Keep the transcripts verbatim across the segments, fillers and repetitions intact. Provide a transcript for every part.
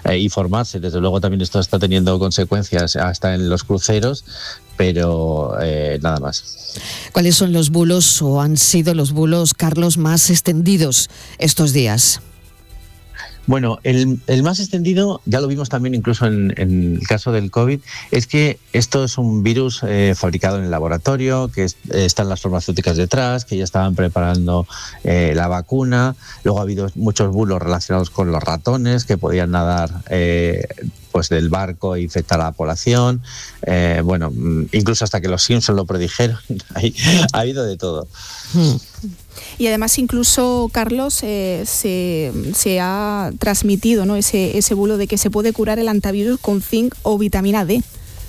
eh, informarse. Desde luego también esto está teniendo consecuencias hasta en los cruceros, pero eh, nada más. ¿Cuáles son los bulos o han sido los bulos, Carlos, más extendidos estos días? Bueno, el, el más extendido, ya lo vimos también incluso en, en el caso del COVID, es que esto es un virus eh, fabricado en el laboratorio, que es, eh, están las farmacéuticas detrás, que ya estaban preparando eh, la vacuna. Luego ha habido muchos bulos relacionados con los ratones que podían nadar eh, pues del barco e infectar a la población. Eh, bueno, incluso hasta que los Simpson lo predijeron. Ha habido de todo. Hmm. Y además incluso, Carlos, eh, se, se ha transmitido, ¿no?, ese, ese bulo de que se puede curar el hantavirus con zinc o vitamina D.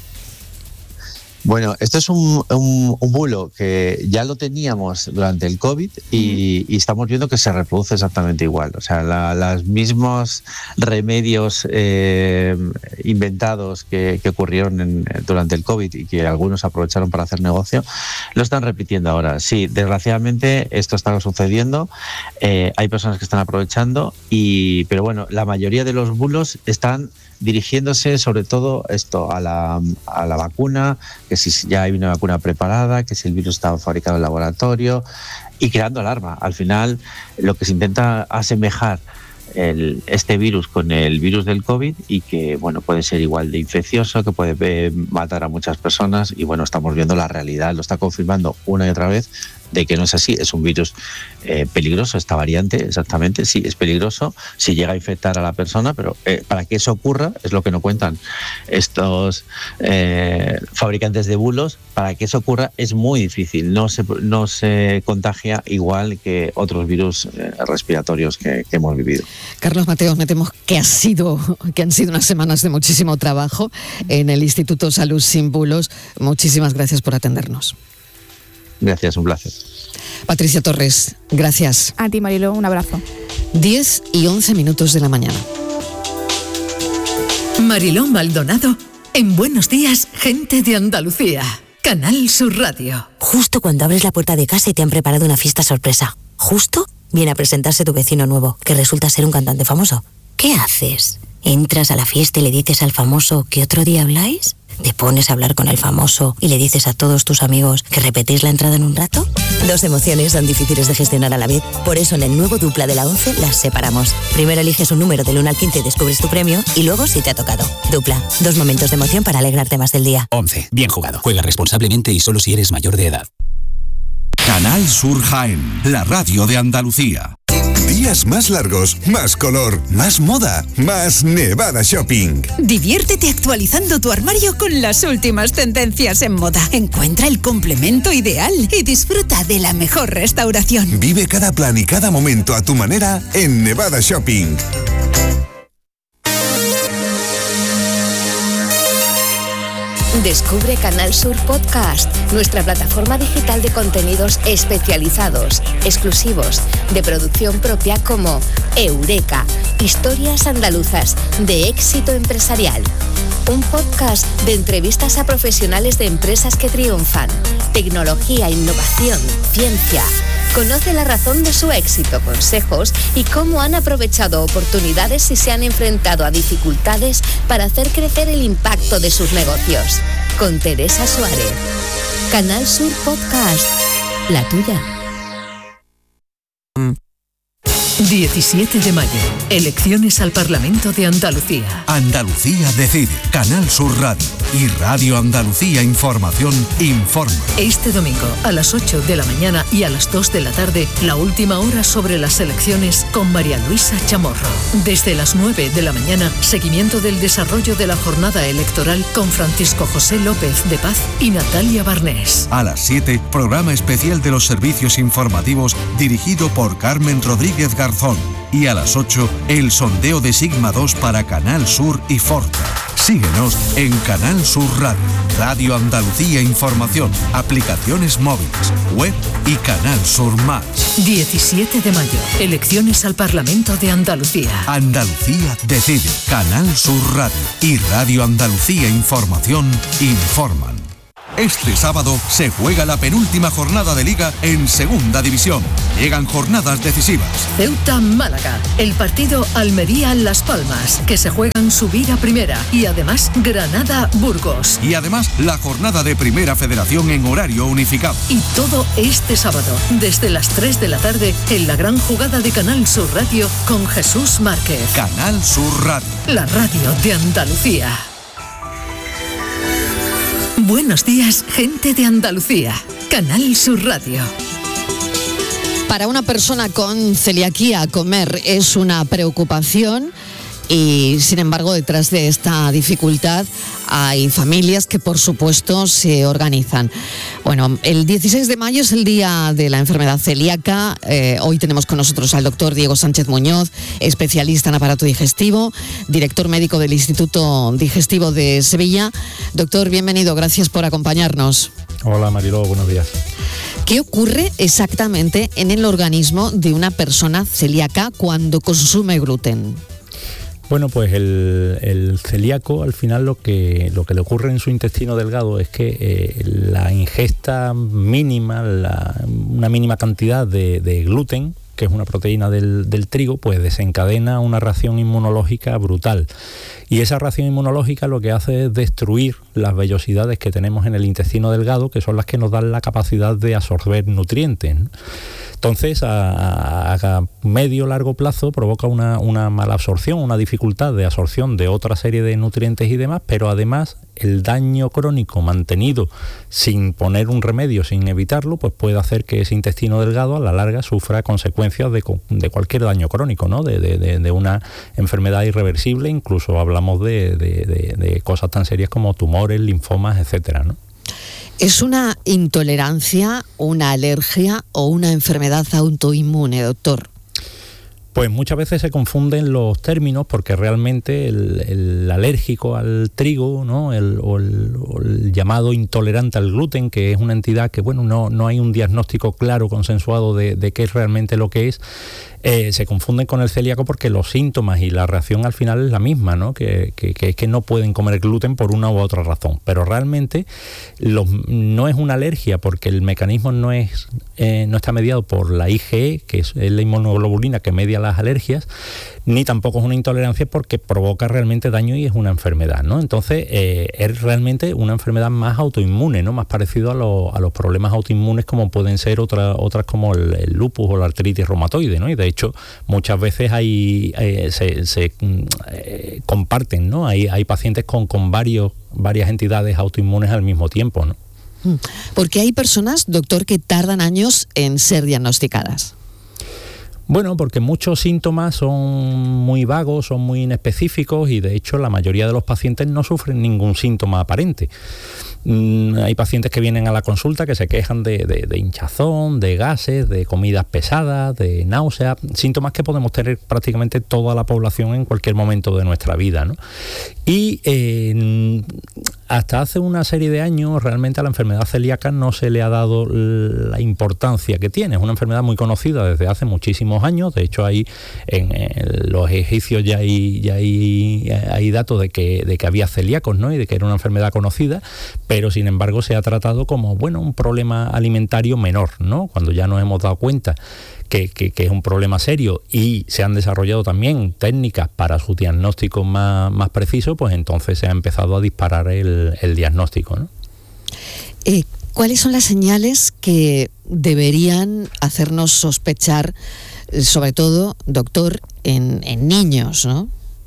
Bueno, esto es un, un, un bulo que ya lo teníamos durante el COVID y, y estamos viendo que se reproduce exactamente igual. O sea, la, los mismos remedios eh, inventados que, que ocurrieron en, durante el COVID y que algunos aprovecharon para hacer negocio, lo están repitiendo ahora. Sí, desgraciadamente esto está sucediendo. Eh, hay personas que están aprovechando, y, pero bueno, la mayoría de los bulos están dirigiéndose sobre todo esto a la, a la vacuna, que si ya hay una vacuna preparada, que si el virus estaba fabricado en laboratorio, y creando alarma. Al final lo que se intenta asemejar el, este virus con el virus del COVID, y que bueno, puede ser igual de infeccioso, que puede eh, matar a muchas personas, y bueno, estamos viendo la realidad, lo está confirmando una y otra vez de que no es así. Es un virus eh, peligroso, esta variante, exactamente, sí, es peligroso si llega a infectar a la persona, pero eh, para que eso ocurra, es lo que no cuentan estos eh, fabricantes de bulos, para que eso ocurra es muy difícil, no se, no se contagia igual que otros virus eh, respiratorios que, que hemos vivido. Carlos Mateos, me temo que, ha sido, que han sido unas semanas de muchísimo trabajo en el Instituto Salud Sin Bulos. Muchísimas gracias por atendernos. Gracias, un placer. Patricia Torres, gracias. A ti, Mariló, un abrazo. diez y once minutos de la mañana. Mariló Maldonado, en Buenos Días, gente de Andalucía. Canal Sur Radio. Justo cuando abres la puerta de casa y te han preparado una fiesta sorpresa. Justo viene a presentarse tu vecino nuevo, que resulta ser un cantante famoso. ¿Qué haces? ¿Entras a la fiesta y le dices al famoso que otro día habláis? ¿Te pones a hablar con el famoso y le dices a todos tus amigos que repetís la entrada en un rato? Dos emociones son difíciles de gestionar a la vez. Por eso en el nuevo Dupla de la once las separamos. Primero eliges un número del uno al quince y descubres tu premio, y luego si te ha tocado. Dupla, dos momentos de emoción para alegrarte más del día. once. Bien jugado. Juega responsablemente y solo si eres mayor de edad. Canal Sur Jaén, la radio de Andalucía. Días más largos, más color, más moda, más Nevada Shopping. Diviértete actualizando tu armario con las últimas tendencias en moda. Encuentra el complemento ideal y disfruta de la mejor restauración. Vive cada plan y cada momento a tu manera en Nevada Shopping. Descubre Canal Sur Podcast, nuestra plataforma digital de contenidos especializados, exclusivos, de producción propia, como Eureka, historias andaluzas de éxito empresarial. Un podcast de entrevistas a profesionales de empresas que triunfan, tecnología, innovación, ciencia. Conoce la razón de su éxito, consejos y cómo han aprovechado oportunidades y se han enfrentado a dificultades para hacer crecer el impacto de sus negocios. Con Teresa Suárez. Canal Sur Podcast, la tuya. diecisiete de mayo, elecciones al Parlamento de Andalucía. Andalucía decide. Canal Sur Radio y Radio Andalucía Información informa. Este domingo a las ocho de la mañana y a las dos de la tarde, la última hora sobre las elecciones con María Luisa Chamorro. Desde las nueve de la mañana, seguimiento del desarrollo de la jornada electoral con Francisco José López de Paz y Natalia Barnés. A las siete, programa especial de los servicios informativos dirigido por Carmen Rodríguez Garzón. Y a las ocho, el sondeo de Sigma dos para Canal Sur y Forta. Síguenos en Canal Sur Radio, Radio Andalucía Información, aplicaciones móviles, web y Canal Sur Más. diecisiete de mayo, elecciones al Parlamento de Andalucía. Andalucía decide. Canal Sur Radio y Radio Andalucía Información informan. Este sábado se juega la penúltima jornada de Liga en Segunda División. Llegan jornadas decisivas. Ceuta-Málaga, el partido Almería-Las Palmas, que se juegan subir a primera, y además Granada-Burgos. Y además la jornada de Primera Federación en horario unificado. Y todo este sábado, desde las tres de la tarde, en la gran jugada de Canal Sur Radio con Jesús Márquez. Canal Sur Radio. La radio de Andalucía. Buenos días, gente de Andalucía. Canal Sur Radio. Para una persona con celiaquía, comer es una preocupación y, sin embargo, detrás de esta dificultad hay familias que, por supuesto, se organizan. Bueno, el dieciséis de mayo es el día de la enfermedad celíaca. Eh, hoy tenemos con nosotros al doctor Diego Sánchez Muñoz, especialista en aparato digestivo, director médico del Instituto Digestivo de Sevilla. Doctor, bienvenido, gracias por acompañarnos. Hola Mariló, buenos días. ¿Qué ocurre exactamente en el organismo de una persona celíaca cuando consume gluten? Bueno, pues el, el celíaco al final lo que, lo que le ocurre en su intestino delgado es que eh, la ingesta mínima, la, una mínima cantidad de, de gluten, que es una proteína del, del trigo, pues desencadena una reacción inmunológica brutal. Y esa reacción inmunológica lo que hace es destruir las vellosidades que tenemos en el intestino delgado, que son las que nos dan la capacidad de absorber nutrientes, ¿no? Entonces, a, a, a medio largo plazo provoca una, una mala absorción, una dificultad de absorción de otra serie de nutrientes y demás, pero además el daño crónico mantenido sin poner un remedio, sin evitarlo, pues puede hacer que ese intestino delgado a la larga sufra consecuencias de, de cualquier daño crónico, ¿no? De, de, de una enfermedad irreversible, incluso hablamos de, de, de, de cosas tan serias como tumores, linfomas, etcétera, ¿no? ¿Es una intolerancia, una alergia o una enfermedad autoinmune, doctor? Pues muchas veces se confunden los términos porque realmente el, el alérgico al trigo, ¿no? el, o, el, o el llamado intolerante al gluten, que es una entidad que bueno no, no hay un diagnóstico claro, consensuado de, de qué es realmente lo que es, eh, se confunden con el celíaco porque los síntomas y la reacción al final es la misma, ¿no? Que, que, que es que no pueden comer gluten por una u otra razón. Pero realmente los, no es una alergia porque el mecanismo no, es, eh, no está mediado por la I G E, que es, es la inmunoglobulina que media las alergias, ni tampoco es una intolerancia porque provoca realmente daño y es una enfermedad, ¿no? Entonces eh, es realmente una enfermedad más autoinmune, ¿no? Más parecido a, lo, a los problemas autoinmunes como pueden ser otra, otras como el, el lupus o la artritis reumatoide, ¿no? Y de hecho muchas veces hay eh, se, se eh, comparten, ¿no? Hay, hay pacientes con, con varios, varias entidades autoinmunes al mismo tiempo, ¿no? Porque hay personas, doctor, que tardan años en ser diagnosticadas. Bueno, porque muchos síntomas son muy vagos, son muy inespecíficos y de hecho la mayoría de los pacientes no sufren ningún síntoma aparente. Mm, hay pacientes que vienen a la consulta que se quejan de, de, de hinchazón, de gases, de comidas pesadas, de náuseas, síntomas que podemos tener prácticamente toda la población en cualquier momento de nuestra vida, ¿no? Y eh, hasta hace una serie de años realmente a la enfermedad celíaca no se le ha dado la importancia que tiene. Es una enfermedad muy conocida desde hace muchísimos años. De hecho, hay en, en los egipcios ya hay, ya hay, hay datos de que, de que había celíacos, ¿no? Y de que era una enfermedad conocida, pero sin embargo se ha tratado como bueno un problema alimentario menor, ¿no? Cuando ya nos hemos dado cuenta que, que, que es un problema serio y se han desarrollado también técnicas para su diagnóstico más, más preciso, pues entonces se ha empezado a disparar el, el diagnóstico, ¿no? Eh, ¿Cuáles son las señales que deberían hacernos sospechar, sobre todo, doctor, en, en niños, ¿no?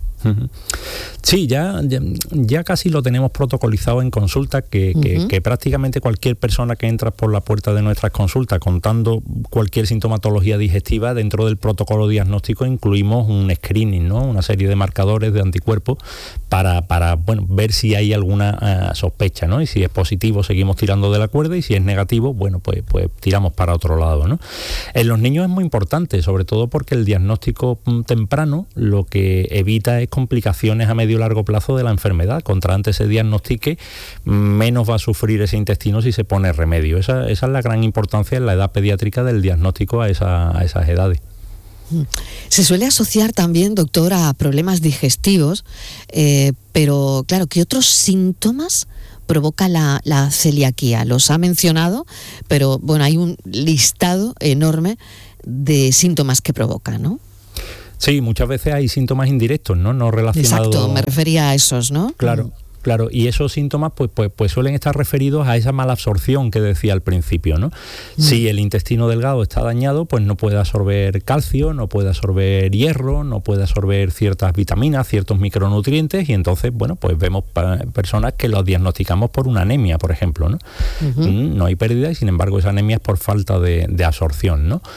Sí, ya, ya, ya casi lo tenemos protocolizado en consulta, que, que, uh-huh. que prácticamente cualquier persona que entra por la puerta de nuestras consultas contando cualquier sintomatología digestiva, dentro del protocolo diagnóstico incluimos un screening, ¿no? Una serie de marcadores de anticuerpos para, para bueno, ver si hay alguna uh, sospecha, ¿no? Y si es positivo seguimos tirando de la cuerda y si es negativo, bueno, pues, pues tiramos para otro lado, ¿no? En los niños es muy importante, sobre todo porque el diagnóstico temprano lo que evita es complicaciones a medio y largo plazo de la enfermedad. Contra antes se diagnostique, menos va a sufrir ese intestino si se pone remedio. Esa, esa es la gran importancia en la edad pediátrica del diagnóstico a, esa, a esas edades. Se suele asociar también, doctor, a problemas digestivos, eh, pero claro, ¿qué otros síntomas provoca la, la celiaquía? Los ha mencionado, pero bueno, hay un listado enorme de síntomas que provoca, ¿no? Sí, muchas veces hay síntomas indirectos, ¿no? No relacionados. Exacto, me refería a esos, ¿no? Claro. Claro, y esos síntomas pues, pues, pues suelen estar referidos a esa mala absorción que decía al principio, ¿no? Mm. Si el intestino delgado está dañado, pues no puede absorber calcio, no puede absorber hierro, no puede absorber ciertas vitaminas, ciertos micronutrientes, y entonces, bueno, pues vemos personas que los diagnosticamos por una anemia, por ejemplo, ¿no? Uh-huh. No hay pérdida y sin embargo esa anemia es por falta de, de absorción, ¿no?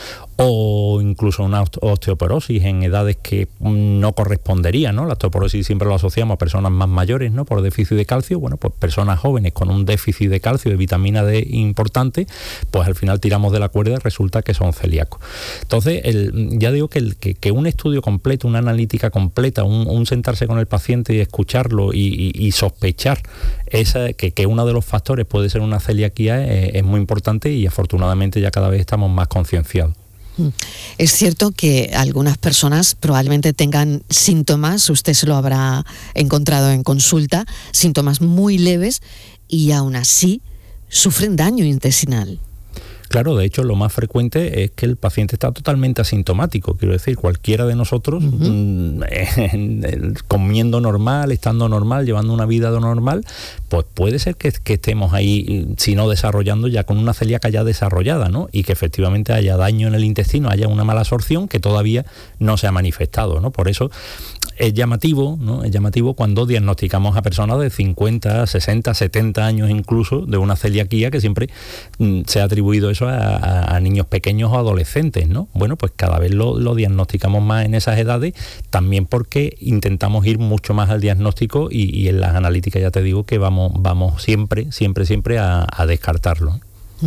O incluso una osteoporosis en edades que no correspondería, ¿no? La osteoporosis siempre lo asociamos a personas más mayores, ¿no? Por déficit de calcio. Bueno, pues personas jóvenes con un déficit de calcio, de vitamina D importante, pues al final tiramos de la cuerda y resulta que son celíacos. Entonces, el, ya digo que, el, que, que un estudio completo, una analítica completa, un, un sentarse con el paciente y escucharlo y, y, y sospechar esa, que, que uno de los factores puede ser una celiaquía es, es muy importante, y afortunadamente ya cada vez estamos más concienciados. Es cierto que algunas personas probablemente tengan síntomas, usted se lo habrá encontrado en consulta, síntomas muy leves, y aún así sufren daño intestinal. Claro, de hecho lo más frecuente es que el paciente está totalmente asintomático, quiero decir, cualquiera de nosotros uh-huh. mmm, eh, comiendo normal, estando normal, llevando una vida normal, pues puede ser que, que estemos ahí, si no desarrollando, ya con una celíaca ya desarrollada, ¿no? Y que efectivamente haya daño en el intestino, haya una mala absorción que todavía no se ha manifestado, ¿no? Por eso es llamativo, ¿no? Es llamativo cuando diagnosticamos a personas de cincuenta, sesenta, setenta años incluso de una celiaquía, que siempre mmm, se ha atribuido eso A, a, a niños pequeños o adolescentes, ¿no? Bueno, pues cada vez lo, lo diagnosticamos más en esas edades, también porque intentamos ir mucho más al diagnóstico, y, y en las analíticas ya te digo que vamos, vamos siempre, siempre, siempre a, a descartarlo.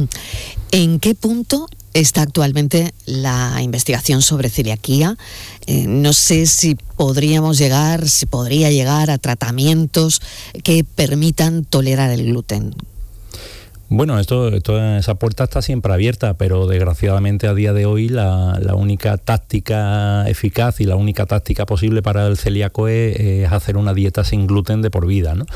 ¿En qué punto está actualmente la investigación sobre celiaquía? Eh, no sé si podríamos llegar, si podría llegar a tratamientos que permitan tolerar el gluten. Bueno, esto, esto, esa puerta está siempre abierta, pero desgraciadamente a día de hoy la, la única táctica eficaz y la única táctica posible para el celíaco es, es hacer una dieta sin gluten de por vida, ¿no?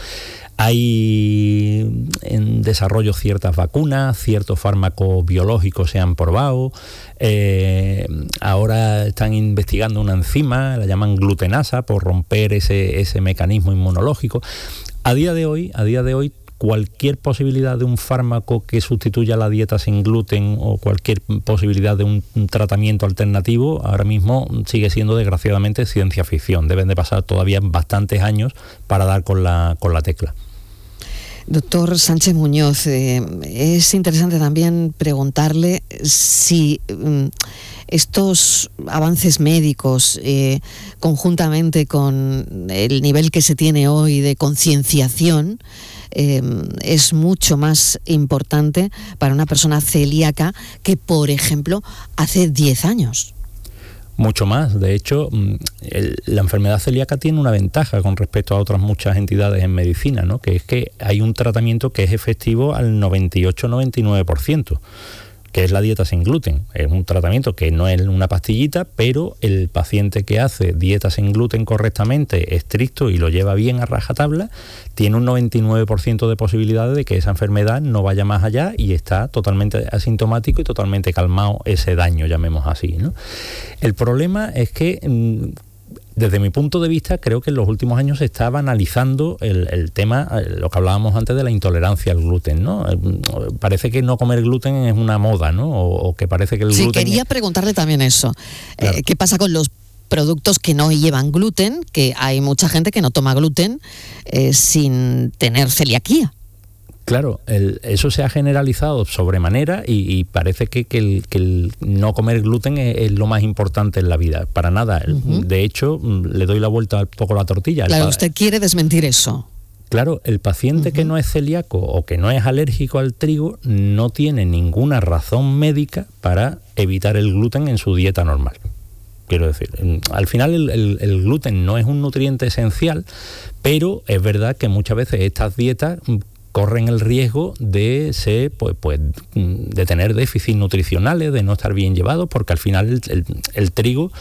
Hay en desarrollo ciertas vacunas, ciertos fármacos biológicos se han probado, eh, ahora están investigando una enzima, la llaman glutenasa, por romper ese, ese mecanismo inmunológico. A día de hoy, a día de hoy, cualquier posibilidad de un fármaco que sustituya la dieta sin gluten o cualquier posibilidad de un, un tratamiento alternativo ahora mismo sigue siendo desgraciadamente ciencia ficción. Deben de pasar todavía bastantes años para dar con la, con la tecla. Doctor Sánchez Muñoz, eh, es interesante también preguntarle si eh, estos avances médicos, eh, conjuntamente con el nivel que se tiene hoy de concienciación, eh, es mucho más importante para una persona celíaca que, por ejemplo, hace diez años. Mucho más. De hecho, el, la enfermedad celíaca tiene una ventaja con respecto a otras muchas entidades en medicina, ¿no? Que es que hay un tratamiento que es efectivo al noventa y ocho a noventa y nueve por ciento, que es la dieta sin gluten. Es un tratamiento que no es una pastillita, pero el paciente que hace dieta sin gluten correctamente, estricto, y lo lleva bien a rajatabla, tiene un noventa y nueve por ciento de posibilidades de que esa enfermedad no vaya más allá y está totalmente asintomático y totalmente calmado ese daño, llamemos así, ¿no? El problema es que, desde mi punto de vista, creo que en los últimos años se está banalizando el, el tema, lo que hablábamos antes de la intolerancia al gluten, ¿no? Parece que no comer gluten es una moda, ¿no? O, o que parece que el sí, gluten... Sí, quería es... preguntarle también eso. Claro. Eh, ¿Qué pasa con los productos que no llevan gluten? Que hay mucha gente que no toma gluten eh, sin tener celiaquía. Claro, el, eso se ha generalizado sobremanera y, y parece que, que, el, que el no comer gluten es, es lo más importante en la vida. Para nada. Uh-huh. De hecho, le doy la vuelta un poco a la tortilla. Claro, usted quiere desmentir eso. Claro, el paciente uh-huh. que no es celíaco o que no es alérgico al trigo no tiene ninguna razón médica para evitar el gluten en su dieta normal. Quiero decir, al final el, el, el gluten no es un nutriente esencial, pero es verdad que muchas veces estas dietas corren el riesgo de ser, pues, pues, de tener déficits nutricionales, de no estar bien llevados, porque al final el, el, el trigo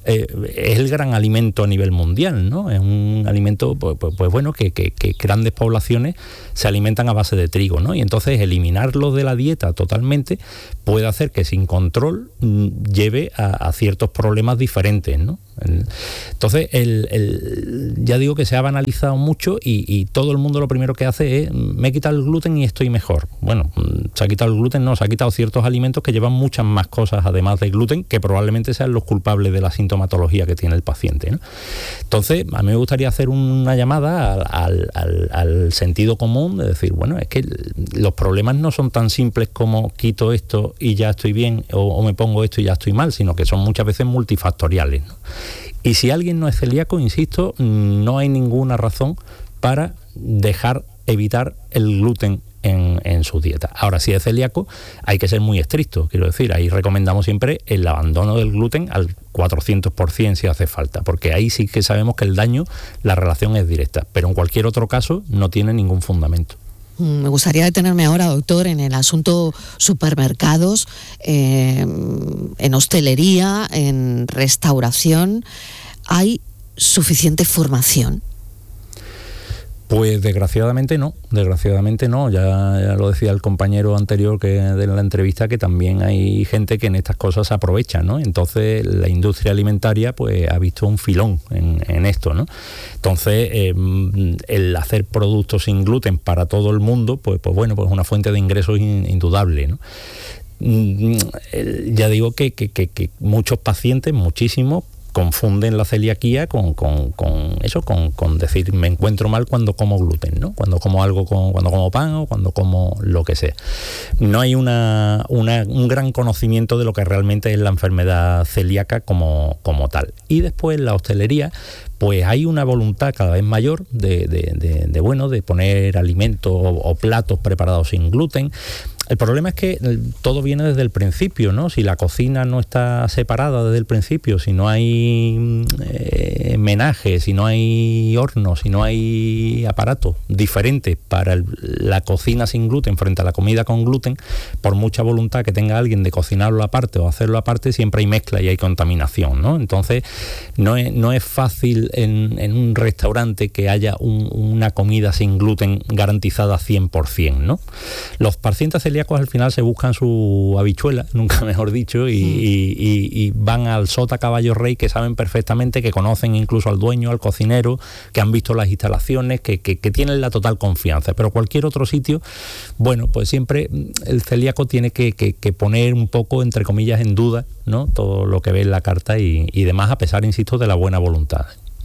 eh, es el gran alimento a nivel mundial, ¿no? Es un alimento, pues, pues, pues bueno, que, que, que grandes poblaciones se alimentan a base de trigo, ¿no? Y entonces eliminarlo de la dieta totalmente puede hacer que sin control mm, lleve a, a ciertos problemas diferentes, ¿no? Entonces, el, el, ya digo que se ha banalizado mucho y, y todo el mundo lo primero que hace es, me he quitado el gluten y estoy mejor. Bueno, se ha quitado el gluten, no, se ha quitado ciertos alimentos que llevan muchas más cosas además del gluten, que probablemente sean los culpables de la sintomatología que tiene el paciente, ¿no? Entonces, a mí me gustaría hacer una llamada al, al, al, al sentido común, de decir, bueno, es que los problemas no son tan simples como quito esto y ya estoy bien, o, o me pongo esto y ya estoy mal, sino que son muchas veces multifactoriales, ¿no? Y si alguien no es celíaco, insisto, no hay ninguna razón para dejar, evitar el gluten en, en su dieta. Ahora, si es celíaco, hay que ser muy estricto, quiero decir, ahí recomendamos siempre el abandono del gluten al cuatrocientos por ciento si hace falta, porque ahí sí que sabemos que el daño, la relación es directa, pero en cualquier otro caso no tiene ningún fundamento. Me gustaría detenerme ahora, doctor, en el asunto supermercados, eh, en hostelería, en restauración. ¿Hay suficiente formación? Pues desgraciadamente no, desgraciadamente no, ya, ya lo decía el compañero anterior que de la entrevista, que también hay gente que en estas cosas aprovecha, ¿no? Entonces la industria alimentaria pues ha visto un filón en, en esto, ¿no? Entonces eh, el hacer productos sin gluten para todo el mundo, pues, pues bueno, pues es una fuente de ingresos indudable, ¿no? Ya digo que, que, que, que muchos pacientes, muchísimos, confunden la celiaquía con, con, con eso, con, con decir me encuentro mal cuando como gluten, ¿no? Cuando como algo, con, cuando como pan o cuando como lo que sea. No hay una, una, un gran conocimiento de lo que realmente es la enfermedad celíaca como, como tal. Y después en la hostelería, pues hay una voluntad cada vez mayor de, de, de, de bueno, de poner alimentos o, o platos preparados sin gluten. El problema es que todo viene desde el principio, ¿no? Si la cocina no está separada desde el principio, si no hay eh, menaje, si no hay hornos, si no hay aparatos diferentes para el, la cocina sin gluten frente a la comida con gluten, por mucha voluntad que tenga alguien de cocinarlo aparte o hacerlo aparte, siempre hay mezcla y hay contaminación, ¿no? Entonces, no es, no es fácil en, en un restaurante que haya un, una comida sin gluten garantizada cien por ciento, ¿no? Los pacientes celíacos al final se buscan su habichuela, nunca mejor dicho, y, mm. y, y, y van al sota caballo rey, que saben perfectamente, que conocen incluso al dueño, al cocinero, que han visto las instalaciones, que, que, que tienen la total confianza. Pero cualquier otro sitio, bueno, pues siempre el celíaco tiene que, que, que poner un poco, entre comillas, en duda, ¿no? Todo lo que ve en la carta y, y demás, a pesar, insisto, de la buena voluntad.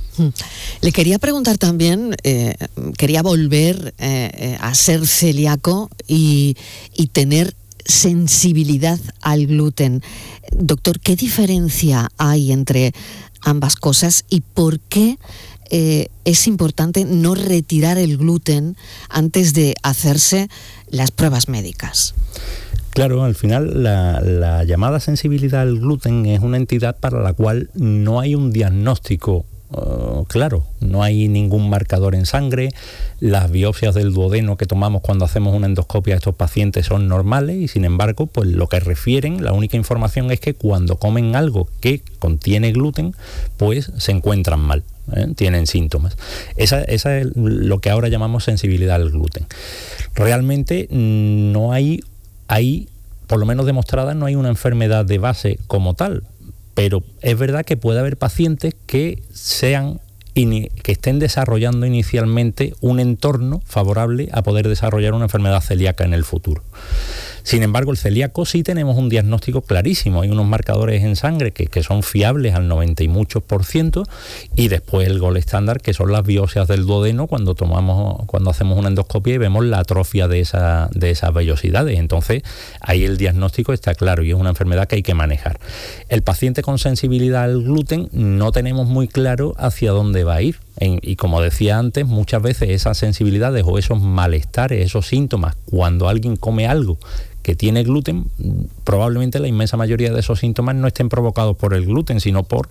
Le quería preguntar también, eh, quería volver eh, a ser celíaco y, y tener sensibilidad al gluten. Doctor, ¿qué diferencia hay entre ambas cosas y por qué eh, es importante no retirar el gluten antes de hacerse las pruebas médicas? Claro, al final la, la llamada sensibilidad al gluten es una entidad para la cual no hay un diagnóstico Uh, claro, no hay ningún marcador en sangre, las biopsias del duodeno que tomamos cuando hacemos una endoscopia a estos pacientes son normales y sin embargo, pues lo que refieren, la única información es que cuando comen algo que contiene gluten, pues se encuentran mal, ¿eh? Tienen síntomas. Esa, esa es lo que ahora llamamos sensibilidad al gluten. Realmente no hay, hay, por lo menos demostrada, no hay una enfermedad de base como tal. Pero es verdad que puede haber pacientes que sean que estén desarrollando inicialmente un entorno favorable a poder desarrollar una enfermedad celíaca en el futuro. Sin embargo, el celíaco sí tenemos un diagnóstico clarísimo, hay unos marcadores en sangre que, que son fiables al noventa y muchos por ciento, y después el gol estándar, que son las biopsias del duodeno cuando tomamos, cuando hacemos una endoscopia y vemos la atrofia de esa, de esas vellosidades. Entonces, ahí el diagnóstico está claro y es una enfermedad que hay que manejar. El paciente con sensibilidad al gluten no tenemos muy claro hacia dónde va a ir. Y como decía antes, muchas veces esas sensibilidades o esos malestares, esos síntomas, cuando alguien come algo que tiene gluten, probablemente la inmensa mayoría de esos síntomas no estén provocados por el gluten, sino por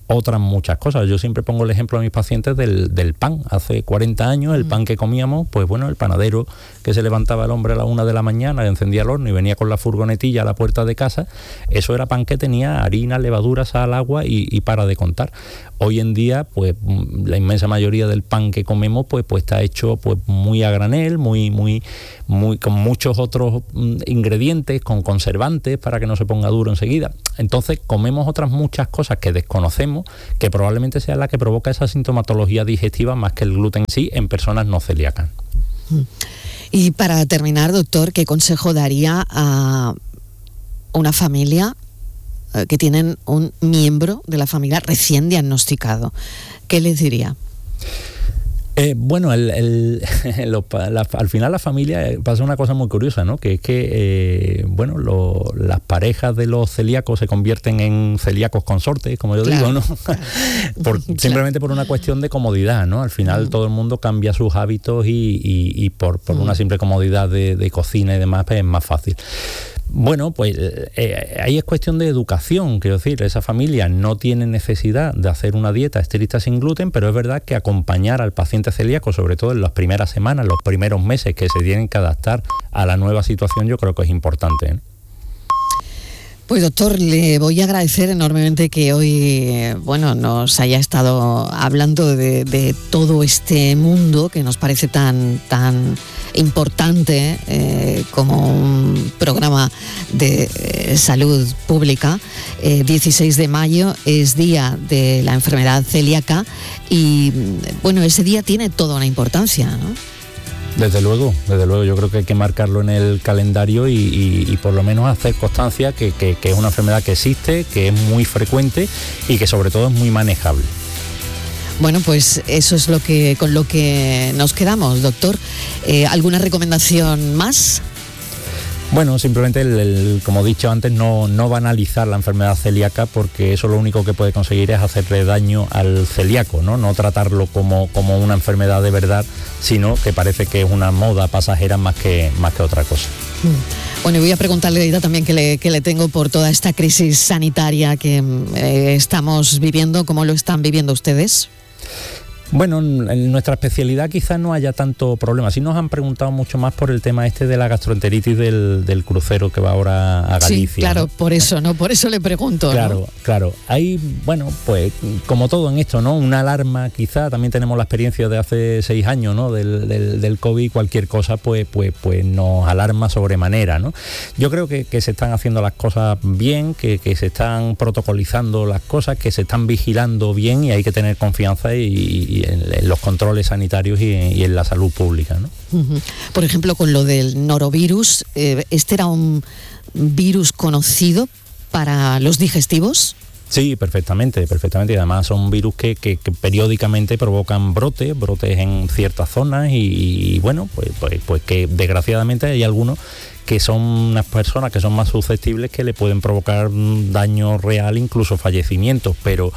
otras muchas cosas. Yo siempre pongo el ejemplo a mis pacientes del, del pan. Hace cuarenta años el pan que comíamos, pues bueno, el panadero que se levantaba el hombre a la una de la mañana, encendía el horno y venía con la furgonetilla a la puerta de casa, eso era pan que tenía harina, levadura, sal, agua y, y para de contar. Hoy en día, pues la inmensa mayoría del pan que comemos, pues, pues está hecho pues muy a granel, muy, muy, muy, con muchos otros ingredientes, con conservantes para que no se ponga duro enseguida. Entonces comemos otras muchas cosas que desconocemos, que probablemente sea la que provoca esa sintomatología digestiva más que el gluten en sí en personas no celíacas. Y para terminar, doctor, ¿qué consejo daría a una familia que tienen un miembro de la familia recién diagnosticado? ¿Qué les diría? Eh, bueno, el, el, lo, la, al final la familia pasa una cosa muy curiosa, ¿no? Que es que, eh, bueno, lo, las parejas de los celíacos se convierten en celíacos consortes, como yo claro. digo, ¿no? por, claro. Simplemente por una cuestión de comodidad, ¿no? Al final mm. todo el mundo cambia sus hábitos y, y, y por, por mm. una simple comodidad de, de cocina y demás, pues es más fácil. Bueno, pues eh, ahí es cuestión de educación, quiero decir, esa familia no tiene necesidad de hacer una dieta estricta sin gluten, pero es verdad que acompañar al paciente celíaco, sobre todo en las primeras semanas, los primeros meses que se tienen que adaptar a la nueva situación, yo creo que es importante, ¿eh? Pues doctor, le voy a agradecer enormemente que hoy, bueno, nos haya estado hablando de, de todo este mundo que nos parece tan, tan importante eh, como un programa de eh, salud pública. Eh, dieciséis de mayo es día de la enfermedad celíaca y, bueno, ese día tiene toda una importancia, ¿no? Desde luego, desde luego, yo creo que hay que marcarlo en el calendario y, y, y por lo menos hacer constancia que, que, que es una enfermedad que existe, que es muy frecuente y que sobre todo es muy manejable. Bueno, pues eso es lo que con lo que nos quedamos, doctor. Eh, ¿Alguna recomendación más? Bueno, simplemente, el, el, como he dicho antes, no, no banalizar la enfermedad celíaca, porque eso lo único que puede conseguir es hacerle daño al celíaco, ¿no? No tratarlo como, como una enfermedad de verdad, sino que parece que es una moda pasajera más que, más que otra cosa. Bueno, y voy a preguntarle ahorita también que le, que le tengo por toda esta crisis sanitaria que eh, estamos viviendo. ¿Cómo lo están viviendo ustedes? Bueno, en nuestra especialidad quizás no haya tanto problema. Sí nos han preguntado mucho más por el tema este de la gastroenteritis del, del crucero que va ahora a Galicia. Sí, claro, ¿no? Por eso, ¿no? Por eso le pregunto, Claro, ¿no? claro. Hay, bueno, pues como todo en esto, ¿no? Una alarma quizá, también tenemos la experiencia de hace seis años, ¿no? Del, del, del COVID, cualquier cosa pues, pues, pues nos alarma sobremanera, ¿no? Yo creo que, que se están haciendo las cosas bien, que, que se están protocolizando las cosas, que se están vigilando bien y hay que tener confianza y, y En, en los controles sanitarios y en, y en la salud pública, ¿no? Uh-huh. Por ejemplo, con lo del norovirus, eh, ¿este era un virus conocido para los digestivos? Sí, perfectamente, perfectamente. Y además son virus que, que, que periódicamente provocan brotes, brotes en ciertas zonas y, y bueno, pues, pues, pues que desgraciadamente hay algunos que son unas personas que son más susceptibles, que le pueden provocar daño real, incluso fallecimientos, pero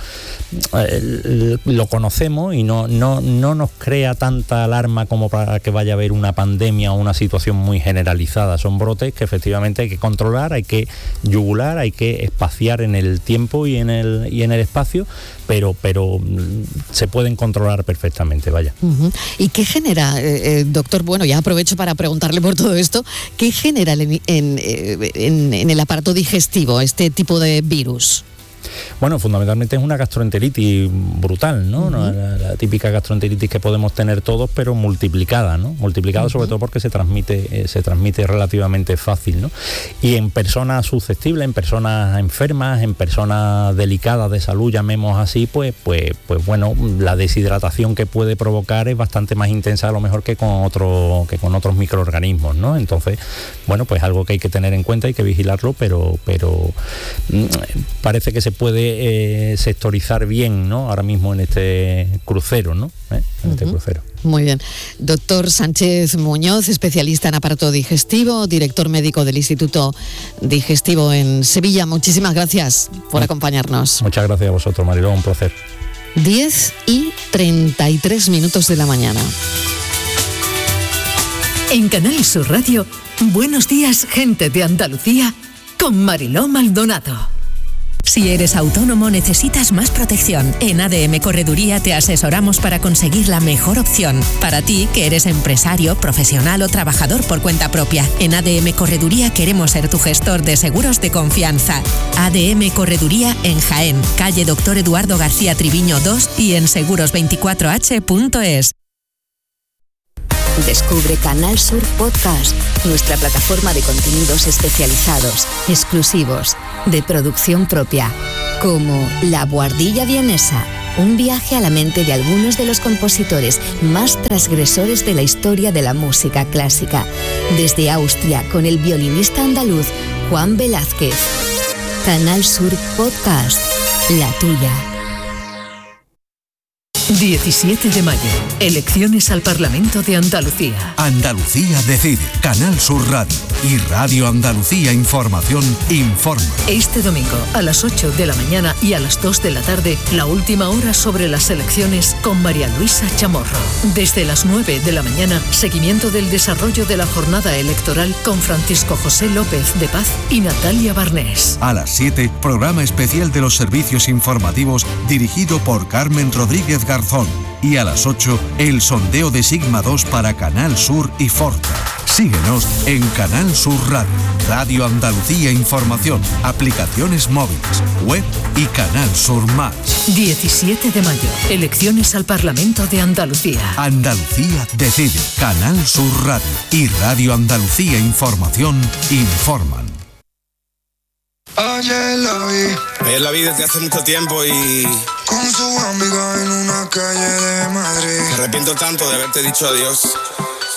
eh, lo conocemos y no, no, no nos crea tanta alarma como para que vaya a haber una pandemia o una situación muy generalizada. Son brotes que efectivamente hay que controlar, hay que yugular, hay que espaciar en el tiempo y en el, y en el espacio, pero, pero se pueden controlar perfectamente, vaya. Uh-huh. ¿Y qué genera, eh, doctor? Bueno, ya aprovecho para preguntarle por todo esto, ¿qué genera en, en, en, en el aparato digestivo este tipo de virus? Bueno, fundamentalmente es una gastroenteritis brutal, ¿no? Uh-huh. La, la típica gastroenteritis que podemos tener todos, pero multiplicada, ¿no? Multiplicada uh-huh. sobre todo porque se transmite, eh, se transmite relativamente fácil, ¿no? Y en personas susceptibles, en personas enfermas, en personas delicadas de salud, llamemos así, pues, pues, pues bueno, la deshidratación que puede provocar es bastante más intensa a lo mejor que con otro, que con otros microorganismos, ¿no? Entonces, bueno, pues algo que hay que tener en cuenta, hay que vigilarlo, pero, pero mmm, parece que se puede eh, sectorizar bien, ¿no? Ahora mismo en este crucero, ¿no? ¿Eh? En uh-huh. este crucero. Muy bien. Doctor Sánchez Muñoz, especialista en aparato digestivo, director médico del Instituto Digestivo en Sevilla. Muchísimas gracias por acompañarnos. Muchas gracias a vosotros, Mariló, un placer. diez y treinta y tres minutos de la mañana. En Canal Sur Radio, Buenos días, gente de Andalucía, con Mariló Maldonado. Si eres autónomo, necesitas más protección. En A D M Correduría te asesoramos para conseguir la mejor opción. Para ti, que eres empresario, profesional o trabajador por cuenta propia. En A D M Correduría queremos ser tu gestor de seguros de confianza. A D M Correduría en Jaén, calle Doctor Eduardo García Triviño dos y en seguros veinticuatro h punto es. Descubre Canal Sur Podcast, nuestra plataforma de contenidos especializados, exclusivos, de producción propia, como La Buhardilla Vienesa, un viaje a la mente de algunos de los compositores más transgresores de la historia de la música clásica, desde Austria con el violinista andaluz Juan Velázquez. Canal Sur Podcast, la tuya. diecisiete de mayo, elecciones al Parlamento de Andalucía. Andalucía decide. Canal Sur Radio y Radio Andalucía Información informa. Este domingo a las ocho de la mañana y a las dos de la tarde, la última hora sobre las elecciones con María Luisa Chamorro. Desde las nueve de la mañana, seguimiento del desarrollo de la jornada electoral con Francisco José López de Paz y Natalia Barnés. A las siete, programa especial de los servicios informativos dirigido por Carmen Rodríguez Garzón. Y a las ocho, el sondeo de Sigma dos para Canal Sur y Forta. Síguenos en Canal Sur Radio, Radio Andalucía Información, aplicaciones móviles, web y Canal Sur Más. diecisiete de mayo, elecciones al Parlamento de Andalucía. Andalucía decide. Canal Sur Radio y Radio Andalucía Información informan. Ayer la vi. Ayer la vi desde hace mucho tiempo y... con su amiga en una calle de Madrid. Me arrepiento tanto de haberte dicho adiós.